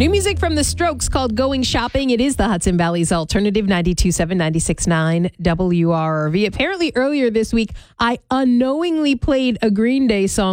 New music from The Strokes called Going Shopping. It is the Hudson Valley's alternative 92.7, 96.9 WRRV. Apparently earlier this week, I unknowingly played a Green Day song